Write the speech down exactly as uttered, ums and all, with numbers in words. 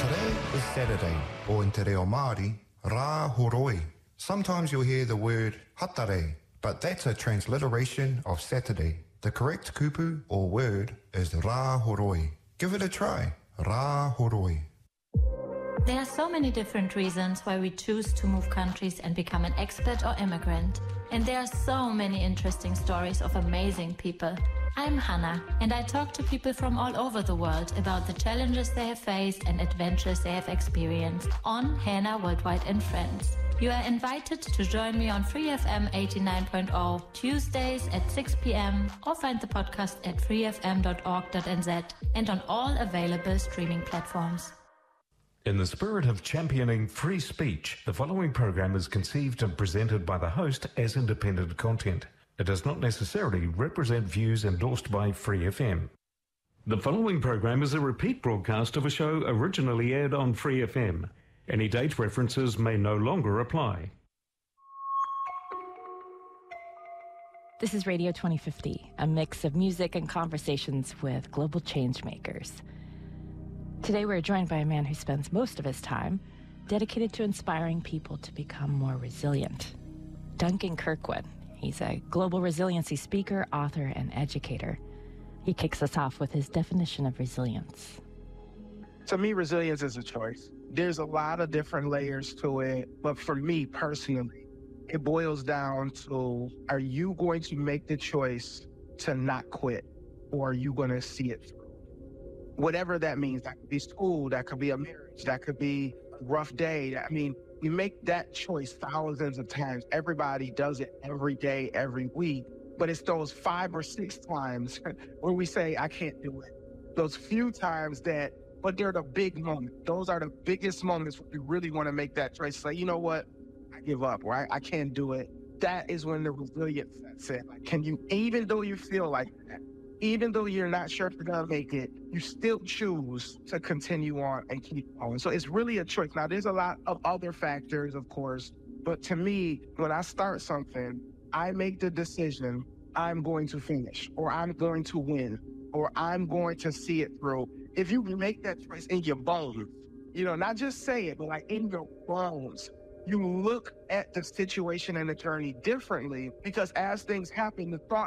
Today is Saturday, or in te reo Māori, Rā Horoi. Sometimes you'll hear the word hatare, but that's a transliteration of Saturday. The correct kupu or word is Rā Horoi. Give it a try, Rā Horoi. There are so many different reasons why we choose to move countries and become an expat or immigrant. And there are so many interesting stories of amazing people. I'm Hannah, and I talk to people from all over the world about the challenges they have faced and adventures they have experienced on Hannah Worldwide and Friends. You are invited to join me on Free F M eighty-nine point zero Tuesdays at six p.m. or find the podcast at free f m dot org dot n z and on all available streaming platforms. In the spirit of championing free speech, the following program is conceived and presented by the host as independent content. It does not necessarily represent views endorsed by Free F M. The following program is a repeat broadcast of a show originally aired on Free F M. Any date references may no longer apply. This is Radio twenty fifty, a mix of music and conversations with global change makers. Today we're joined by a man who spends most of his time dedicated to inspiring people to become more resilient. Duncan Kirkwood. He's a global resiliency speaker, author, and educator. He kicks us off with his definition of resilience. To me, resilience is a choice. There's a lot of different layers to it, but for me personally, it boils down to, are you going to make the choice to not quit, or are you going to see it through? Whatever that means. That could be school, that could be a marriage, that could be a rough day. I mean, you make that choice thousands of times. Everybody does it every day, every week, but it's those five or six times where we say, I can't do it. Those few times that, but they're the big moments. Those are the biggest moments where you really want to make that choice. Say, you know what? I give up, right? I can't do it. That is when the resilience sets in. Like, can you, even though you feel like that, even though you're not sure if you're gonna make it, you still choose to continue on and keep going. So it's really a choice. Now, there's a lot of other factors, of course, but to me, when I start something, I make the decision, I'm going to finish, or I'm going to win, or I'm going to see it through. If you make that choice in your bones, you know, not just say it, but like in your bones, you look at the situation and the journey differently, because as things happen, the thought